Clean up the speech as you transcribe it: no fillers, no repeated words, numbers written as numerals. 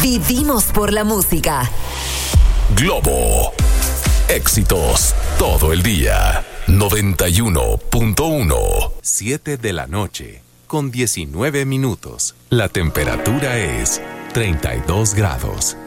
Vivimos por la música. Globo. Éxitos todo el día. 91.1. 7 de la noche, con 19 minutos. La temperatura es 32 grados.